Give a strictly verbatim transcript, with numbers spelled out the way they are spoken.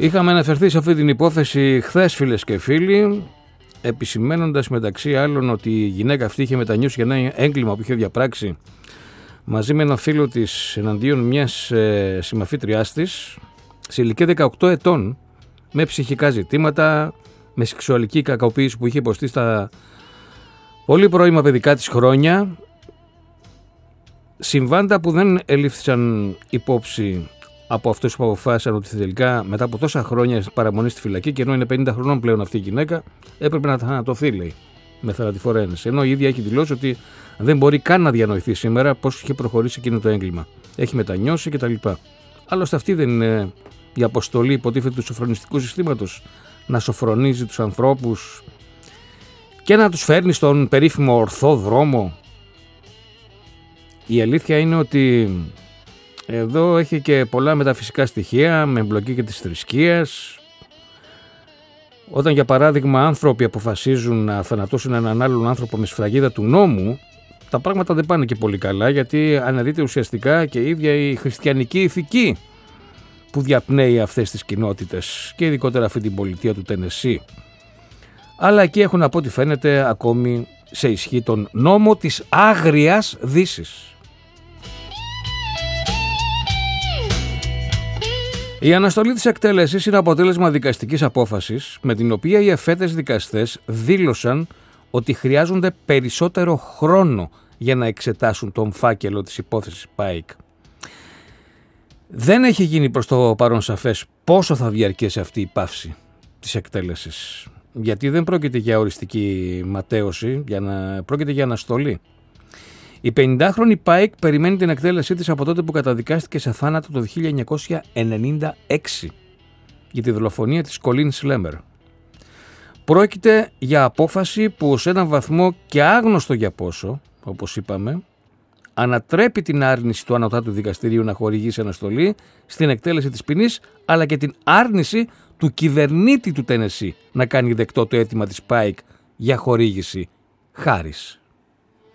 Είχαμε αναφερθεί σε αυτή την υπόθεση χθες, φίλες και φίλοι, επισημαίνοντας μεταξύ άλλων ότι η γυναίκα αυτή είχε μετανιώσει για ένα έγκλημα που είχε διαπράξει μαζί με ένα φίλο της εναντίον μιας ε, συμμαθήτριάς της σε ηλικία δεκαοκτώ ετών, με ψυχικά ζητήματα, με σεξουαλική κακοποίηση που είχε υποστεί στα πολύ πρώιμα παιδικά της χρόνια, συμβάντα που δεν ελήφθησαν υπόψη από αυτούς που αποφάσισαν ότι τελικά μετά από τόσα χρόνια παραμονή στη φυλακή, και ενώ είναι πενήντα χρονών πλέον αυτή η γυναίκα, έπρεπε να θανατωθεί, λέει, με θανατηφόρα ένεση. Ενώ η ίδια έχει δηλώσει ότι δεν μπορεί καν να διανοηθεί σήμερα πώς είχε προχωρήσει εκείνο το έγκλημα. Έχει μετανιώσει κτλ. Άλλωστε, αυτή δεν είναι η αποστολή, υποτίθεται, του σοφρονιστικού συστήματος, να σοφρονίζει τους ανθρώπους και να τους φέρνει στον περίφημο ορθό δρόμο? Η αλήθεια είναι ότι εδώ έχει και πολλά μεταφυσικά στοιχεία, με εμπλοκή και της θρησκείας. Όταν, για παράδειγμα, άνθρωποι αποφασίζουν να θανατώσουν έναν άλλον άνθρωπο με σφραγίδα του νόμου, τα πράγματα δεν πάνε και πολύ καλά, γιατί αναιρείται ουσιαστικά και η ίδια η χριστιανική ηθική που διαπνέει αυτές τις κοινότητες και ειδικότερα αυτή την πολιτεία του Τενεσσί. Αλλά εκεί έχουν, από ό,τι φαίνεται, ακόμη σε ισχύ τον νόμο της άγριας δύσης. Η αναστολή της εκτέλεσης είναι αποτέλεσμα δικαστικής απόφασης, με την οποία οι εφέτες δικαστές δήλωσαν ότι χρειάζονται περισσότερο χρόνο για να εξετάσουν τον φάκελο της υπόθεσης Πάικ. Δεν έχει γίνει προς το παρόν σαφές πόσο θα διαρκέσει αυτή η παύση της εκτέλεσης, γιατί δεν πρόκειται για οριστική ματέωση, για να... πρόκειται για αναστολή. Η πενηντάχρονη Πάικ περιμένει την εκτέλεσή της από τότε που καταδικάστηκε σε θάνατο το χίλια εννιακόσια ενενήντα έξι για τη δολοφονία της Κολίν Σλέμερ. Πρόκειται για απόφαση που ως έναν βαθμό και άγνωστο για πόσο, όπως είπαμε, ανατρέπει την άρνηση του Ανωτάτου Δικαστηρίου να χορηγήσει αναστολή στην εκτέλεση της ποινής, αλλά και την άρνηση του κυβερνήτη του Τενεσσί να κάνει δεκτό το αίτημα της Πάικ για χορήγηση χάρις.